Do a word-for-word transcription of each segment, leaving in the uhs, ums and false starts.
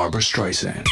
Barbra Streisand.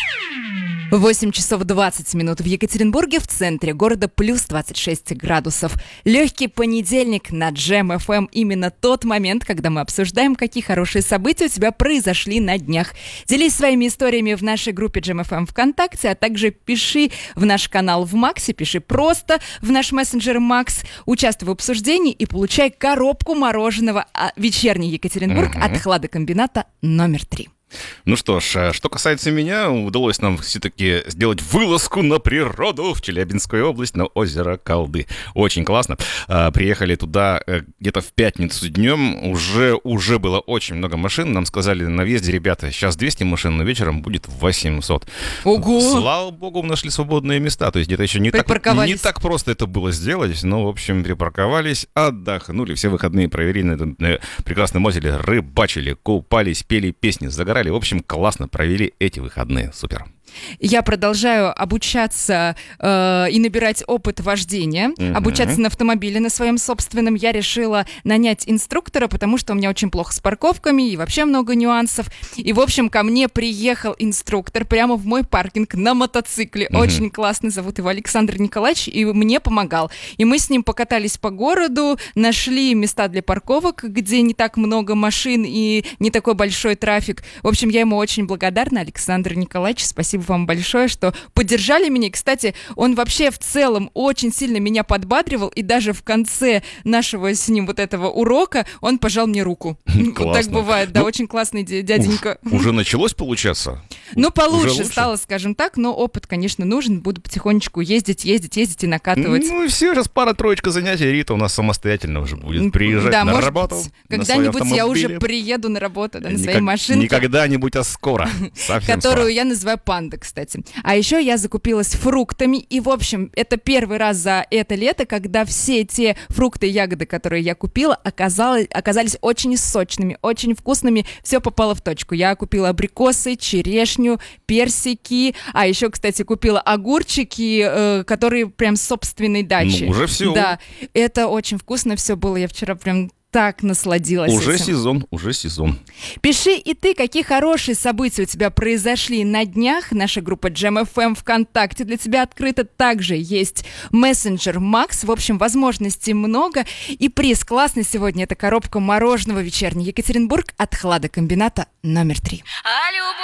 восемь часов двадцать минут в Екатеринбурге, в центре города, плюс двадцать шесть градусов. Легкий понедельник на Джем эф эм. Именно тот момент, когда мы обсуждаем, какие хорошие события у тебя произошли на днях. Делись своими историями в нашей группе Джем эф эм ВКонтакте, а также пиши в наш канал в Максе, пиши просто в наш мессенджер Макс, участвуй в обсуждении и получай коробку мороженого «Вечерний Екатеринбург» Угу. от хладокомбината номер три. Ну что ж, что касается меня, удалось нам все-таки сделать вылазку на природу в Челябинскую область, на озеро Калды. Очень классно. Приехали туда где-то в пятницу днем, уже, уже было очень много машин. Нам сказали на въезде: ребята, сейчас двести машин, но вечером будет восемьсот. Ого! Слава богу, нашли свободные места. То есть где-то еще не так, не так просто это было сделать, но, в общем, припарковались, отдохнули, все выходные провели на этом прекрасном озере, рыбачили, купались, пели песни, загорали. В общем, классно провели эти выходные. Супер. Я продолжаю обучаться э, и набирать опыт вождения, uh-huh. обучаться на автомобиле на своем собственном. Я решила нанять инструктора, потому что у меня очень плохо с парковками и вообще много нюансов. И, в общем, ко мне приехал инструктор прямо в мой паркинг на мотоцикле. Uh-huh. Очень классный, зовут его Александр Николаевич, и мне помогал. И мы с ним покатались по городу, нашли места для парковок, где не так много машин и не такой большой трафик. В общем, я ему очень благодарна, Александр Николаевич, спасибо вам большое, что поддержали меня. И, кстати, он вообще в целом очень сильно меня подбадривал, и даже в конце нашего с ним вот этого урока он пожал мне руку. Вот так бывает, да, ну, очень классный дяденька. Уж, уже началось получаться? Ну, получше стало, скажем так, но опыт, конечно, нужен. Буду потихонечку ездить, ездить, ездить и накатывать. Ну, и все, сейчас пара-троечка занятий, Рита у нас самостоятельно уже будет приезжать да, на может работу. Быть, когда-нибудь я уже приеду на работу, да, на Никак, своей машинке. Не когда-нибудь, а скоро. Которую я называю «Панда», кстати. А еще я закупилась фруктами, и, в общем, это первый раз за это лето, когда все те фрукты и ягоды, которые я купила, оказалось, оказались очень сочными, очень вкусными, все попало в точку. Я купила абрикосы, черешню, персики, а еще, кстати, купила огурчики, э, которые прям с собственной дачи. Ну, уже все. Да, это очень вкусно все было, я вчера прям... так насладилась Уже этим. сезон, уже сезон. Пиши и ты, какие хорошие события у тебя произошли на днях. Наша группа Джем эф эм ВКонтакте для тебя открыта. Также есть мессенджер Макс. В общем, возможностей много. И приз классный сегодня — это коробка мороженого «Вечерний Екатеринбург» от хладокомбината номер три.